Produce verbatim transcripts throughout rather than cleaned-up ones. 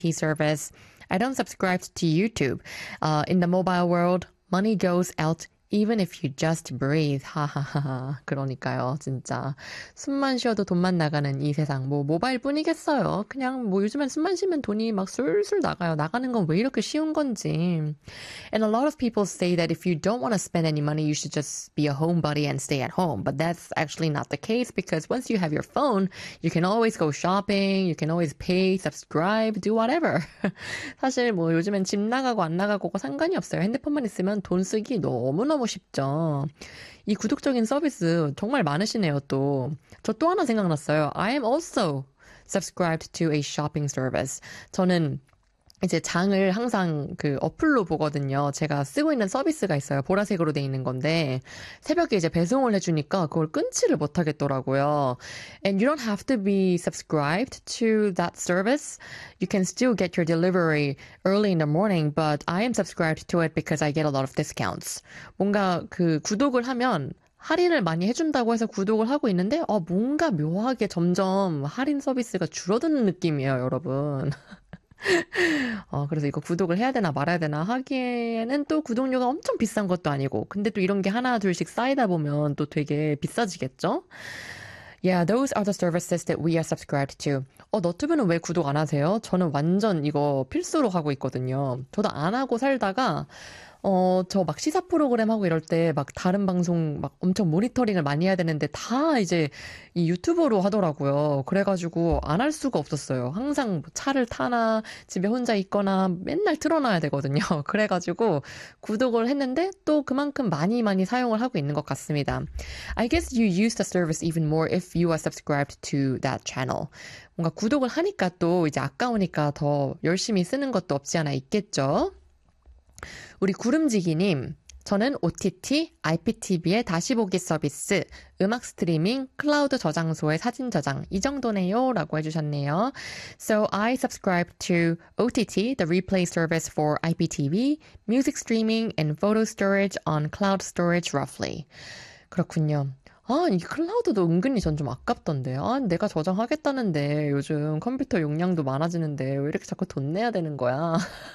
service. I don't subscribe to YouTube. Uh, in the mobile world, money goes out even if you just breathe. 하하하. 그러니까요, 진짜. 숨만 쉬어도 돈만 나가는 이 세상. 뭐, 모바일 뿐이겠어요. 그냥 뭐 요즘엔 숨만 쉬면 돈이 막 술술 나가요. 나가는 건 왜 이렇게 쉬운 건지. And a lot of people say that if you don't want to spend any money, you should just be a homebody and stay at home. But that's actually not the case because once you have your phone, you can always go shopping, you can always pay, subscribe, do whatever. 사실 뭐 요즘엔 집 나가고 안 나가고 상관이 없어요. 핸드폰만 있으면 돈 쓰기 너무너무 쉽죠. 이 구독적인 서비스 정말 많으시네요, 또. 저 또 하나 생각났어요. I am also subscribed to a shopping service. 저는 이제 장을 항상 그 어플로 보거든요. 제가 쓰고 있는 서비스가 있어요. 보라색으로 돼 있는 건데 새벽에 이제 배송을 해주니까 그걸 끊지를 못하겠더라고요. And you don't have to be subscribed to that service. You can still get your delivery early in the morning, but I am subscribed to it because I get a lot of discounts. 뭔가 그 구독을 하면 할인을 많이 해준다고 해서 구독을 하고 있는데 어, 뭔가 묘하게 점점 할인 서비스가 줄어드는 느낌이에요, 여러분. 어, 그래서 이거 구독을 해야 되나 말아야 되나 하기에는 또 구독료가 엄청 비싼 것도 아니고 근데 또 이런 게 하나 둘씩 쌓이다 보면 또 되게 비싸지겠죠? Yeah, those are the services that we are subscribed to. 어, 너튜브는 왜 구독 안 하세요? 저는 완전 이거 필수로 하고 있거든요. 저도 안 하고 살다가 어, 저 막 시사 프로그램 하고 이럴 때 막 다른 방송 막 엄청 모니터링을 많이 해야 되는데 다 이제 이 유튜버로 하더라고요. 그래가지고 안 할 수가 없었어요. 항상 차를 타나 집에 혼자 있거나 맨날 틀어놔야 되거든요. 그래가지고 구독을 했는데 또 그만큼 많이 많이 사용을 하고 있는 것 같습니다. I guess you use the service even more if you are subscribed to that channel. 뭔가 구독을 하니까 또 이제 아까우니까 더 열심히 쓰는 것도 없지 않아 있겠죠? 우리 구름지기님, 저는 오티티, 아이피티비의 다시 보기 서비스, 음악 스트리밍, 클라우드 저장소의 사진 저장, 이 정도네요. 라고 해주셨네요. So I subscribe to 오티티, the replay service for 아이피티비, music streaming and photo storage on cloud storage roughly. 그렇군요. 아, 이 클라우드도 은근히 전 좀 아깝던데. 아, 내가 저장하겠다는데 요즘 컴퓨터 용량도 많아지는데 왜 이렇게 자꾸 돈 내야 되는 거야?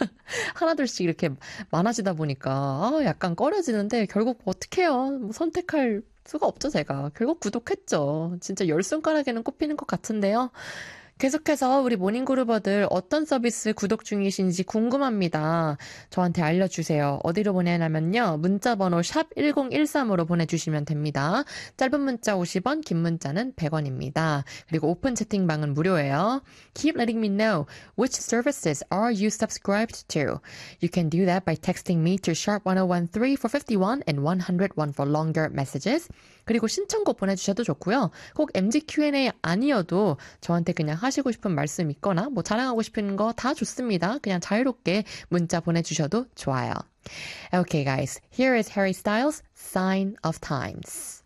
하나둘씩 이렇게 많아지다 보니까 아, 약간 꺼려지는데 결국 어떡해요? 뭐 선택할 수가 없죠, 제가. 결국 구독했죠. 진짜 열 손가락에는 꼽히는 것 같은데요. 계속해서 우리 모닝그루버들 어떤 서비스 구독 중이신지 궁금합니다. 저한테 알려주세요. 어디로 보내냐면요. 문자번호 샵 일공일삼으로 보내주시면 됩니다. 짧은 문자 오십 원, 긴 문자는 백 원입니다. 그리고 오픈 채팅방은 무료예요. Keep letting me know which services are you subscribed to. You can do that by texting me to sharp ten thirteen for fifty-one and one oh one for longer messages. 그리고 신청곡 보내주셔도 좋고요. 꼭 엠지 큐앤에이 아니어도 저한테 그냥 하시고 싶은 말씀 있거나 뭐 자랑하고 싶은 거 다 좋습니다. 그냥 자유롭게 문자 보내주셔도 좋아요. Okay, guys. Here is Harry Styles' Sign of Times.